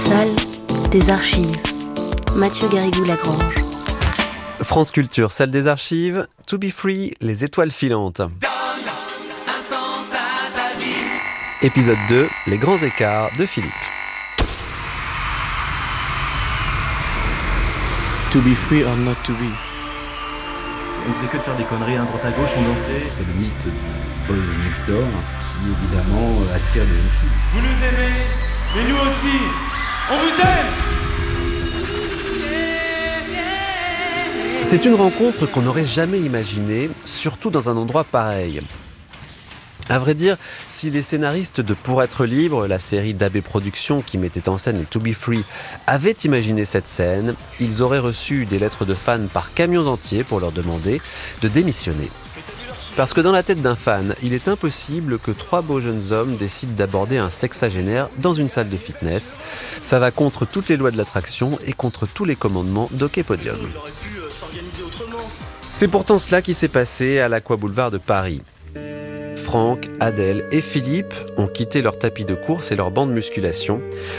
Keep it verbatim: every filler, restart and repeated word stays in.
Salle des archives. Mathieu Garrigou-Lagrange. France Culture, salle des archives, To Be Free, les étoiles filantes. Épisode deux, les grands écarts de Philippe. To be free or not to be. On faisait que de faire des conneries, à droite à gauche, on dansait. C'est le mythe du Boys Next Door qui évidemment attire les jeunes filles. Vous nous aimez, mais nous aussi, on vous aime. C'est une rencontre qu'on n'aurait jamais imaginée, surtout dans un endroit pareil. À vrai dire, si les scénaristes de Pour être libre, la série d'A B Productions qui mettait en scène les To Be Free, avaient imaginé cette scène, ils auraient reçu des lettres de fans par camions entiers pour leur demander de démissionner. Parce que dans la tête d'un fan, il est impossible que trois beaux jeunes hommes décident d'aborder un sexagénaire dans une salle de fitness. Ça va contre toutes les lois de l'attraction et contre tous les commandements d'Hockey Podium. C'est pourtant cela qui s'est passé à l'Aqua Boulevard de Paris. Franck, Adèle et Philippe ont quitté leur tapis de course et leur banc de musculation